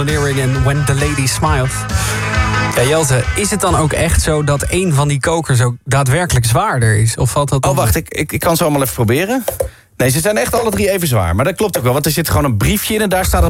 Leering en When the Lady Smiles. Ja, Jelte, is het dan ook echt zo dat één van die kokers ook daadwerkelijk zwaarder is? Of valt dat? Oh, wacht, ik kan ze allemaal even proberen. Nee, ze zijn echt alle 3 even zwaar. Maar dat klopt ook wel, want er zit gewoon een briefje in en daar staat het